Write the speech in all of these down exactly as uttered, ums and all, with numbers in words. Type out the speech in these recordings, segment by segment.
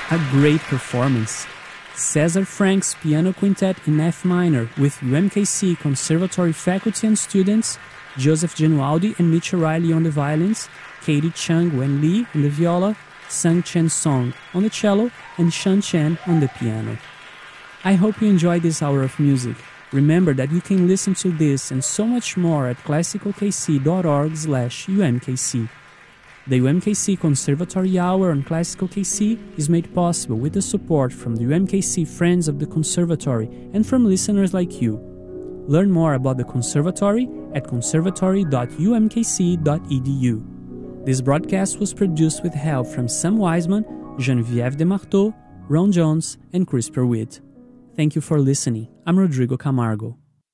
a great performance. Cesar Frank's Piano Quintet in F minor with U M K C Conservatory faculty and students, Joseph Genualdi and Mitchell Riley on the violins, Katie Chung Wen Lee on the viola, Sang Chen Song on the cello, and Shan Chen on the piano. I hope you enjoyed this hour of music. Remember that you can listen to this and so much more at classical k c dot org slash U M K C. The U M K C Conservatory Hour on Classical K C is made possible with the support from the U M K C Friends of the Conservatory and from listeners like you. Learn more about the Conservatory at conservatory dot u m k c dot e d u. This broadcast was produced with help from Sam Wiseman, Geneviève Demarteau, Ron Jones, and Chris Perwitt. Thank you for listening. I'm Rodrigo Camargo.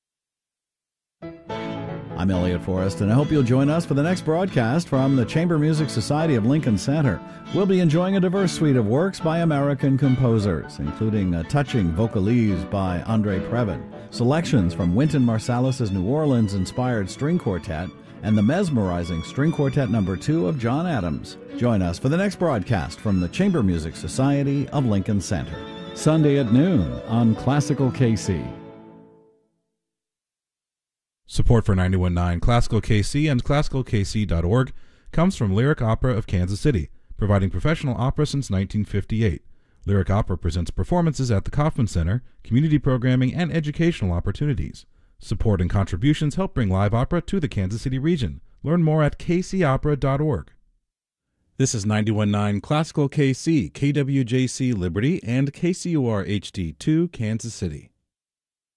I'm Elliot Forrest, and I hope you'll join us for the next broadcast from the Chamber Music Society of Lincoln Center. We'll be enjoying a diverse suite of works by American composers, including a touching vocalese by Andre Previn, selections from Wynton Marsalis' New Orleans-inspired string quartet, and the mesmerizing String Quartet Number two of John Adams. Join us for the next broadcast from the Chamber Music Society of Lincoln Center, Sunday at noon on Classical K C. Support for ninety-one point nine Classical K C and classical k c dot org comes from Lyric Opera of Kansas City, providing professional opera since nineteen fifty-eight. Lyric Opera presents performances at the Kauffman Center, community programming, and educational opportunities. Support and contributions help bring live opera to the Kansas City region. Learn more at k c opera dot org. This is ninety-one point nine Classical K C, K W J C Liberty, and K C U R H D two Kansas City.